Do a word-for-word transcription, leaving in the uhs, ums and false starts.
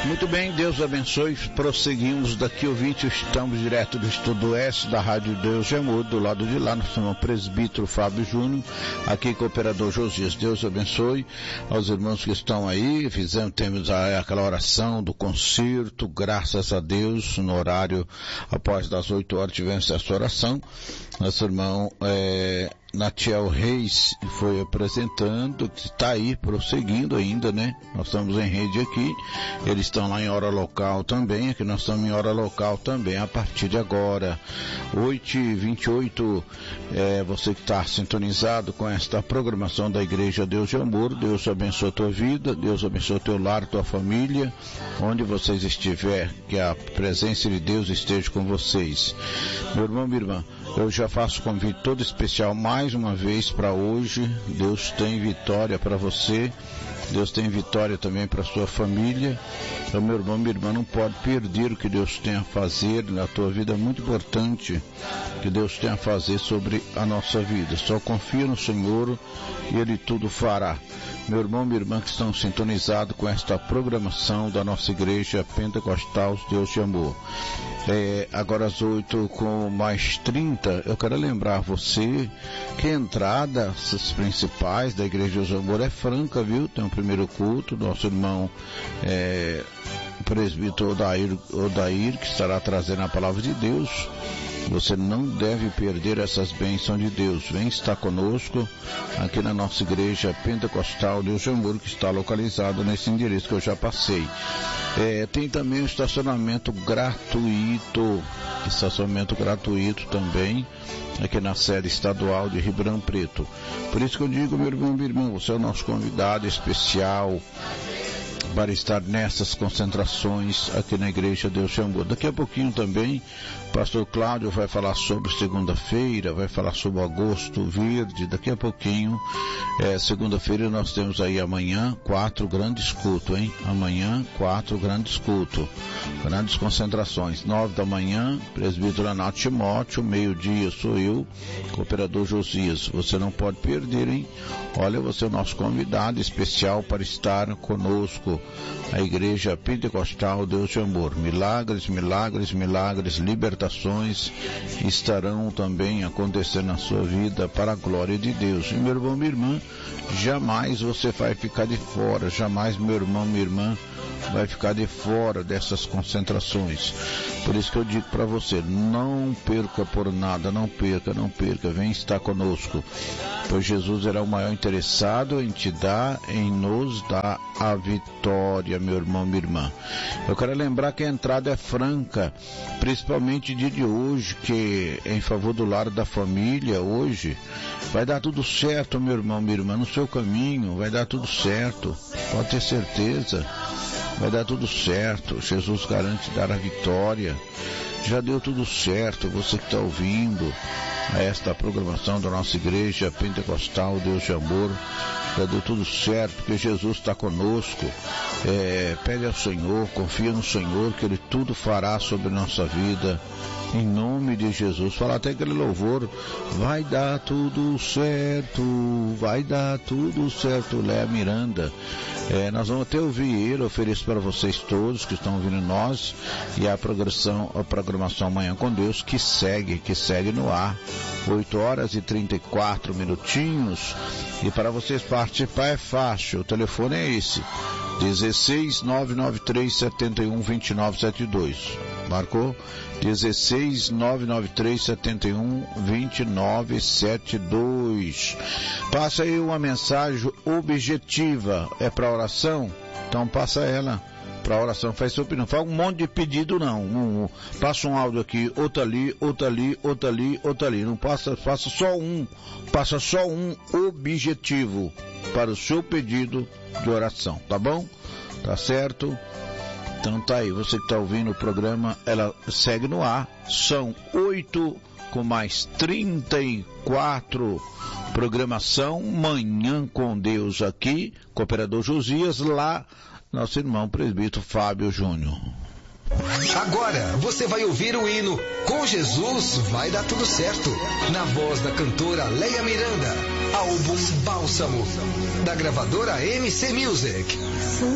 Muito bem, Deus abençoe. Prosseguimos daqui, ouvinte. Estamos direto do Estudo S da Rádio Deus de Amor. Do lado de lá, nós temos o presbítero Fábio Júnior, aqui com o operador Josias. Deus abençoe aos irmãos que estão aí. Fizemos, temos a, aquela oração do concerto, graças a Deus, no horário após das oito horas tivemos essa oração. Nosso irmão é, Natiel Reis foi apresentando, que está aí prosseguindo ainda, né? Nós estamos em rede aqui, eles estão lá em hora local também, aqui nós estamos em hora local também, a partir de agora, oito e vinte e oito, é, você que está sintonizado com esta programação da Igreja Deus de Amor, Deus abençoe a tua vida, Deus abençoe o teu lar, tua família, onde vocês estiver, que a presença de Deus esteja com vocês. Meu irmão, minha irmã, eu já faço convite todo especial mais uma vez para hoje. Deus tem vitória para você, Deus tem vitória também para sua família. Então, meu irmão, minha irmã, não pode perder o que Deus tem a fazer na tua vida. É muito importante que Deus tem a fazer sobre a nossa vida. Só confia no Senhor e Ele tudo fará. Meu irmão, minha irmã que estão sintonizados com esta programação da nossa Igreja Pentecostal Deus de Amor. É, agora às oito com mais trinta, eu quero lembrar você que a entrada as principais da Igreja Deus de Amor é franca, viu? Tem o primeiro culto, nosso irmão é, o presbítero Odair, Odair, que estará trazendo a palavra de Deus. Você não deve perder essas bênçãos de Deus. Vem estar conosco aqui na nossa Igreja Pentecostal Deus de Amor, que está localizado nesse endereço que eu já passei. É, tem também o estacionamento gratuito, estacionamento gratuito também, aqui na sede estadual de Ribeirão Preto. Por isso que eu digo, meu irmão, minha irmã, você é o nosso convidado especial para estar nessas concentrações aqui na Igreja Deus de Amor. Daqui a pouquinho também, pastor Cláudio vai falar sobre segunda-feira, vai falar sobre o agosto verde. Daqui a pouquinho, é, segunda-feira nós temos aí amanhã quatro grandes cultos, hein? Amanhã quatro grandes cultos, grandes concentrações. Nove da manhã, presbítero Anato Timóteo, meio-dia sou eu, cooperador Josias. Você não pode perder, hein? Olha, você é o nosso convidado especial para estar conosco. A Igreja Pentecostal Deus de Amor. Milagres, milagres, milagres, libertações estarão também acontecendo na sua vida para a glória de Deus. E meu irmão, minha irmã, jamais você vai ficar de fora, jamais meu irmão, minha irmã vai ficar de fora dessas concentrações. Por isso que eu digo para você, não perca por nada, não perca, não perca, vem estar conosco, pois Jesus era o maior interessado em te dar, em nos dar a vitória, meu irmão, minha irmã. Eu quero lembrar que a entrada é franca, principalmente dia de hoje, que é em favor do lar da família. Hoje vai dar tudo certo, meu irmão, minha irmã, no seu caminho vai dar tudo certo, pode ter certeza. Vai dar tudo certo, Jesus garante dar a vitória. Já deu tudo certo, você que está ouvindo a esta programação da nossa Igreja Pentecostal Deus de Amor, já deu tudo certo, porque Jesus está conosco. É, pede ao Senhor, confia no Senhor, que Ele tudo fará sobre nossa vida, em nome de Jesus. Fala até aquele louvor, vai dar tudo certo, vai dar tudo certo, Léa Miranda. É, nós vamos até ouvir ele, ofereço para vocês todos que estão ouvindo nós, e a programação, a programação Amanhã com Deus, que segue, que segue no ar, oito horas e trinta e quatro minutinhos, e para vocês participar é fácil, o telefone é esse, dezesseis, nove nove três, sete um, dois nove sete dois, marcou? dezesseis, nove nove três, sete um, dois nove sete dois. Passa aí uma mensagem objetiva. É para oração? Então passa ela para oração. Faz sua opinião. Faz um monte de pedido não. Um, um, passa um áudio aqui, outro ali, outro ali, outro ali, outro ali. Não passa, faça só um. Passa só um objetivo para o seu pedido de oração. Tá bom? Tá certo? Então tá aí, você que está ouvindo o programa, ela segue no ar, são oito com mais trinta e quatro, programação Manhã com Deus aqui, cooperador Josias, lá, nosso irmão presbítero Fábio Júnior. Agora você vai ouvir o hino Com Jesus Vai Dar Tudo Certo, na voz da cantora Léa Miranda, álbum Bálsamo, da gravadora M C Music.